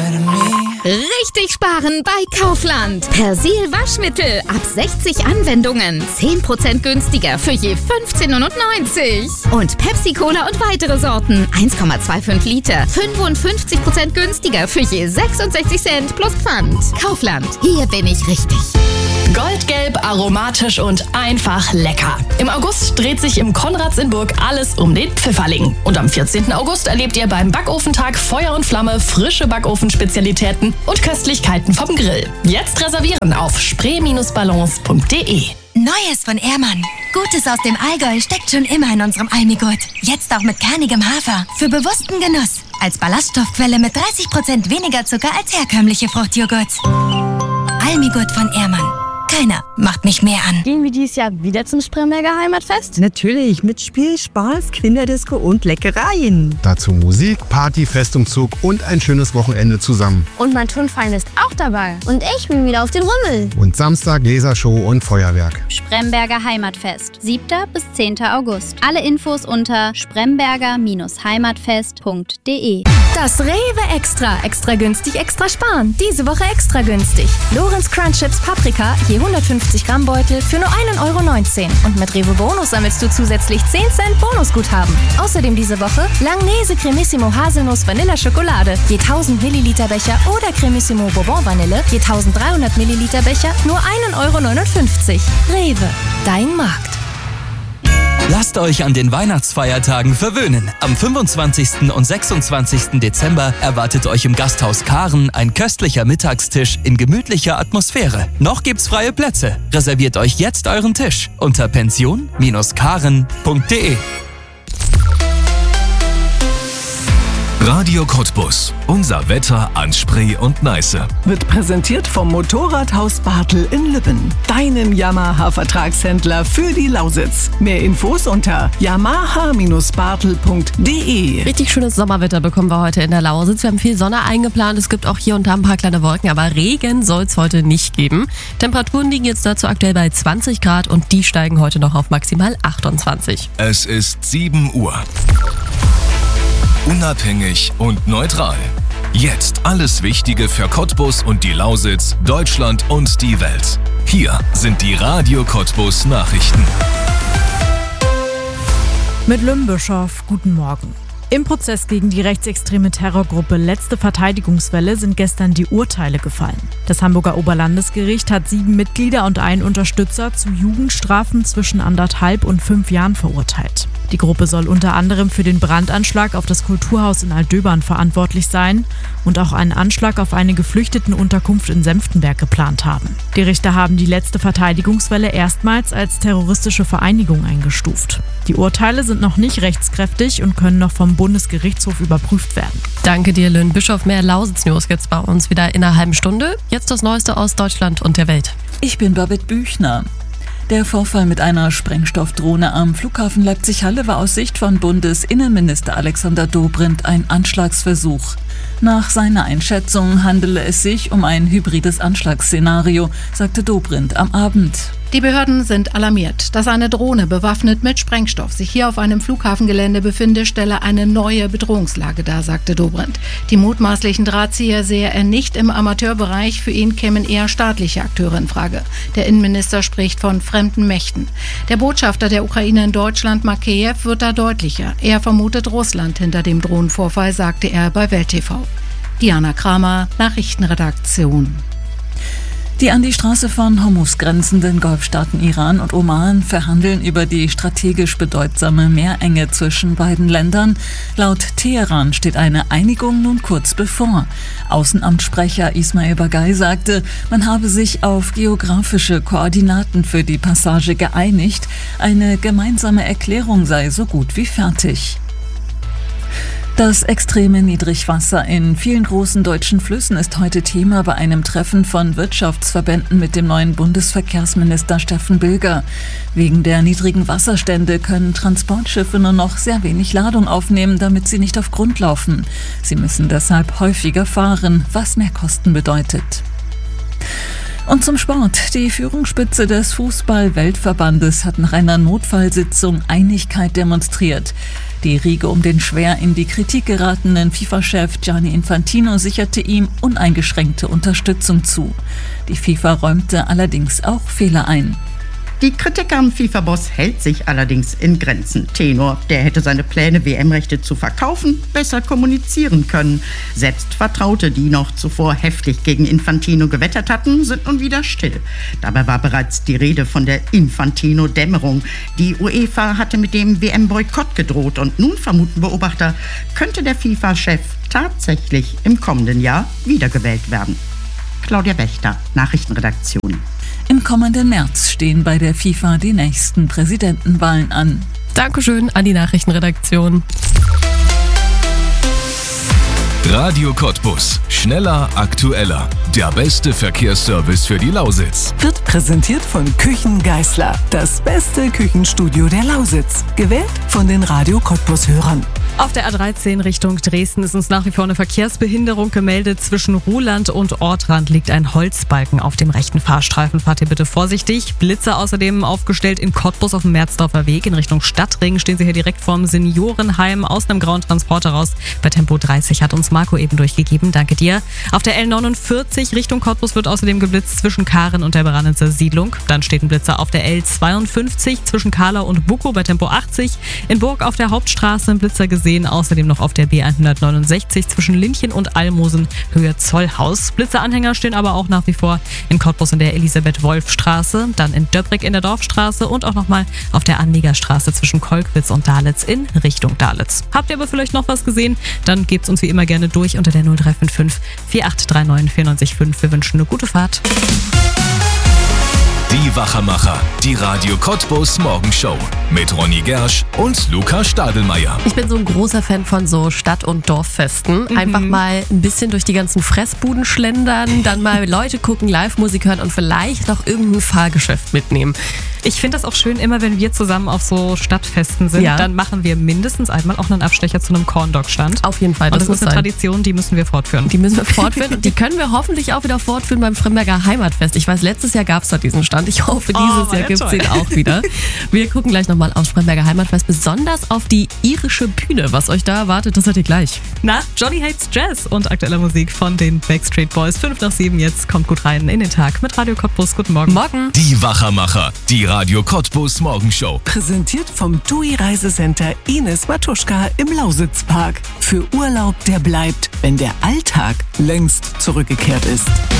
Richtig sparen bei Kaufland. Persil Waschmittel ab 60 Anwendungen. 10% günstiger für je 15,90 €. Und Pepsi Cola und weitere Sorten. 1,25 Liter. 55% günstiger für je 66 Cent plus Pfand. Kaufland. Hier bin ich richtig. Goldgelb, aromatisch und einfach lecker. Im August dreht sich im Konrads in Burg alles um den Pfifferling. Und am 14. August erlebt ihr beim Backofentag Feuer und Flamme frische Backofenspezialitäten und Köstlichkeiten vom Grill. Jetzt reservieren auf spree-balance.de. Neues von Ehrmann. Gutes aus dem Allgäu steckt schon immer in unserem Almigurt. Jetzt auch mit kernigem Hafer. Für bewussten Genuss. Als Ballaststoffquelle mit 30% weniger Zucker als herkömmliche Fruchtjoghurt. Almigurt von Ehrmann. Keiner macht mich mehr an. Gehen wir dieses Jahr wieder zum Spremberger Heimatfest? Natürlich, mit Spiel, Spaß, Kinderdisco und Leckereien. Dazu Musik, Party, Festumzug und ein schönes Wochenende zusammen. Und mein Turnverein ist auch dabei. Und ich bin wieder auf den Rummel. Und Samstag Lasershow und Feuerwerk. Spremberger Heimatfest, 7. bis 10. August. Alle Infos unter spremberger-heimatfest.de. Das Rewe Extra günstig, extra sparen. Diese Woche extra günstig. Lorenz Crunch Chips Paprika, je 150 Gramm Beutel für nur 1,19 €. Und mit Rewe Bonus sammelst du zusätzlich 10 Cent Bonusguthaben. Außerdem diese Woche Langnese Cremissimo Haselnuss Vanilla Schokolade, je 1000 Milliliter Becher oder Cremissimo Bourbon Vanille, je 1300 Milliliter Becher, nur 1,59 €. Rewe, dein Markt. Lasst euch an den Weihnachtsfeiertagen verwöhnen. Am 25. und 26. Dezember erwartet euch im Gasthaus Karen ein köstlicher Mittagstisch in gemütlicher Atmosphäre. Noch gibt's freie Plätze. Reserviert euch jetzt euren Tisch unter pension-karen.de. Radio Cottbus. Unser Wetter an Spree und Neiße. Wird präsentiert vom Motorradhaus Bartel in Lübben. Deinem Yamaha-Vertragshändler für die Lausitz. Mehr Infos unter yamaha-bartel.de. Richtig schönes Sommerwetter bekommen wir heute in der Lausitz. Wir haben viel Sonne eingeplant. Es gibt auch hier und da ein paar kleine Wolken, aber Regen soll es heute nicht geben. Temperaturen liegen jetzt dazu aktuell bei 20 Grad und die steigen heute noch auf maximal 28. Es ist 7 Uhr. Unabhängig und neutral. Jetzt alles Wichtige für Cottbus und die Lausitz, Deutschland und die Welt. Hier sind die Radio Cottbus Nachrichten. Mit Lynn Bischoff, guten Morgen. Im Prozess gegen die rechtsextreme Terrorgruppe Letzte Verteidigungswelle sind gestern die Urteile gefallen. Das Hamburger Oberlandesgericht hat 7 Mitglieder und einen Unterstützer zu Jugendstrafen zwischen 1,5 und 5 Jahren verurteilt. Die Gruppe soll unter anderem für den Brandanschlag auf das Kulturhaus in Altdöbern verantwortlich sein und auch einen Anschlag auf eine Geflüchtetenunterkunft in Senftenberg geplant haben. Die Richter haben die Letzte Verteidigungswelle erstmals als terroristische Vereinigung eingestuft. Die Urteile sind noch nicht rechtskräftig und können noch vom Bundesgerichtshof überprüft werden. Danke dir, Lynn Bischoff. Mehr Lausitz-News gibt's bei uns wieder in einer halben Stunde. Jetzt das Neueste aus Deutschland und der Welt. Ich bin Babette Büchner. Der Vorfall mit einer Sprengstoffdrohne am Flughafen Leipzig-Halle war aus Sicht von Bundesinnenminister Alexander Dobrindt ein Anschlagsversuch. Nach seiner Einschätzung handele es sich um ein hybrides Anschlagsszenario, sagte Dobrindt am Abend. Die Behörden sind alarmiert. Dass eine Drohne bewaffnet mit Sprengstoff sich hier auf einem Flughafengelände befinde, stelle eine neue Bedrohungslage dar, sagte Dobrindt. Die mutmaßlichen Drahtzieher sehe er nicht im Amateurbereich. Für ihn kämen eher staatliche Akteure in Frage. Der Innenminister spricht von fremden Mächten. Der Botschafter der Ukraine in Deutschland, Makeyev, wird da deutlicher. Er vermutet Russland hinter dem Drohnenvorfall, sagte er bei Welt TV. Diana Kramer, Nachrichtenredaktion. Die an die Straße von Hormuz grenzenden Golfstaaten Iran und Oman verhandeln über die strategisch bedeutsame Meerenge zwischen beiden Ländern. Laut Teheran steht eine Einigung nun kurz bevor. Außenamtssprecher Ismail Bagay sagte, man habe sich auf geografische Koordinaten für die Passage geeinigt. Eine gemeinsame Erklärung sei so gut wie fertig. Das extreme Niedrigwasser in vielen großen deutschen Flüssen ist heute Thema bei einem Treffen von Wirtschaftsverbänden mit dem neuen Bundesverkehrsminister Steffen Bilger. Wegen der niedrigen Wasserstände können Transportschiffe nur noch sehr wenig Ladung aufnehmen, damit sie nicht auf Grund laufen. Sie müssen deshalb häufiger fahren, was Mehrkosten bedeutet. Und zum Sport. Die Führungsspitze des Fußball-Weltverbandes hat nach einer Notfallsitzung Einigkeit demonstriert. Die Riege um den schwer in die Kritik geratenen FIFA-Chef Gianni Infantino sicherte ihm uneingeschränkte Unterstützung zu. Die FIFA räumte allerdings auch Fehler ein. Die Kritik am FIFA-Boss hält sich allerdings in Grenzen. Tenor, der hätte seine Pläne, WM-Rechte zu verkaufen, besser kommunizieren können. Selbst Vertraute, die noch zuvor heftig gegen Infantino gewettert hatten, sind nun wieder still. Dabei war bereits die Rede von der Infantino-Dämmerung. Die UEFA hatte mit dem WM-Boykott gedroht und nun vermuten Beobachter, könnte der FIFA-Chef tatsächlich im kommenden Jahr wiedergewählt werden. Claudia Wächter, Nachrichtenredaktion. Im kommenden März stehen bei der FIFA die nächsten Präsidentenwahlen an. Dankeschön an die Nachrichtenredaktion. Radio Cottbus. Schneller, aktueller. Der beste Verkehrsservice für die Lausitz. Wird präsentiert von Küchen Geisler. Das beste Küchenstudio der Lausitz. Gewählt von den Radio Cottbus-Hörern. Auf der A13 Richtung Dresden ist uns nach wie vor eine Verkehrsbehinderung gemeldet. Zwischen Ruhland und Ortrand liegt ein Holzbalken auf dem rechten Fahrstreifen. Fahrt ihr bitte vorsichtig. Blitzer außerdem aufgestellt in Cottbus auf dem Merzdorfer Weg. In Richtung Stadtring stehen sie hier direkt vorm Seniorenheim aus einem grauen Transporter raus. Bei Tempo 30 hat uns Marco eben durchgegeben. Danke dir. Auf der L49 Richtung Cottbus wird außerdem geblitzt zwischen Karen und der Beranitzer Siedlung. Dann steht ein Blitzer auf der L52 zwischen Kahlau und Bukow bei Tempo 80. In Burg auf der Hauptstraße ein Blitzer gesehen. Außerdem noch auf der B169 zwischen Linchen und Almosen Höhe Zollhaus. Blitzeranhänger stehen aber auch nach wie vor in Cottbus in der Elisabeth-Wolf-Straße, dann in Döbrig in der Dorfstraße und auch nochmal auf der Anliegerstraße zwischen Kolkwitz und Dalitz in Richtung Dalitz. Habt ihr aber vielleicht noch was gesehen? Dann gebt's uns wie immer gerne durch unter der 0355 4839 945. Wir wünschen eine gute Fahrt. Die Wachermacher, die Radio Cottbus Morgenshow mit Ronny Gersch und Luca Stadelmeier. Ich bin so ein großer Fan von so Stadt- und Dorffesten. Einfach mal ein bisschen durch die ganzen Fressbuden schlendern, dann mal Leute gucken, Live-Musik hören und vielleicht noch irgendein Fahrgeschäft mitnehmen. Ich finde das auch schön, immer wenn wir zusammen auf so Stadtfesten sind, dann machen wir mindestens einmal auch einen Abstecher zu einem Corndog-Stand. Auf jeden Fall. Das ist eine Tradition, die müssen wir fortführen. Die müssen wir fortführen und die können wir hoffentlich auch wieder fortführen beim Fremberger Heimatfest. Ich weiß, letztes Jahr gab es da diesen Stand. Ich hoffe, dieses Jahr gibt es den auch wieder. Wir gucken gleich nochmal aufs Fremberger Heimatfest, besonders auf die irische Bühne. Was euch da erwartet, das seid ihr gleich. Nach Johnny Hates Jazz und aktueller Musik von den Backstreet Boys. 5:07 jetzt, kommt gut rein in den Tag mit Radio Cottbus. Guten Morgen. Morgen. Die Wachermacher, die Radio Cottbus Morgenshow. Präsentiert vom TUI Reisecenter Ines Matuschka im Lausitzpark. Für Urlaub, der bleibt, wenn der Alltag längst zurückgekehrt ist.